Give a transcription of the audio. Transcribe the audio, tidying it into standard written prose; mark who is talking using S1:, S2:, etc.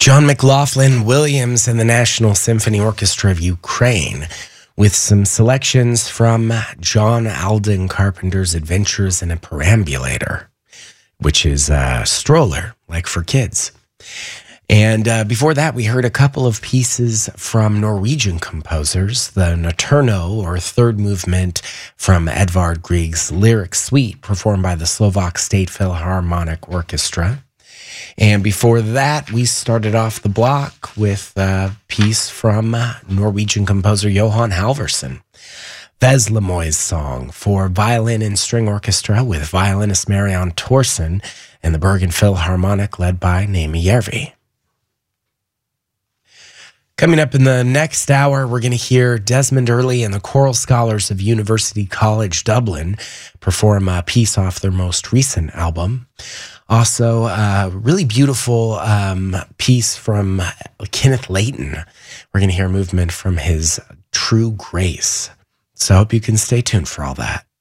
S1: John McLaughlin Williams and the National Symphony Orchestra of Ukraine with some selections from John Alden Carpenter's Adventures in a Perambulator, which is a stroller, like for kids. And before that, we heard a couple of pieces from Norwegian composers, the Nocturno, or third movement from Edvard Grieg's Lyric Suite, performed by the Slovak State Philharmonic Orchestra. And before that, we started off the block with a piece from Norwegian composer Johan Halvorsen, Veslemoy's Song, for violin and string orchestra with violinist Marianne Thorsen and the Bergen Philharmonic led by Naomi Järvi. Coming up in the next hour, we're going to hear Desmond Earley and the Choral Scholars of University College Dublin perform a piece off their most recent album. Also, a really beautiful piece from Kenneth Layton. We're going to hear a movement from his True Grace. So I hope you can stay tuned for all that.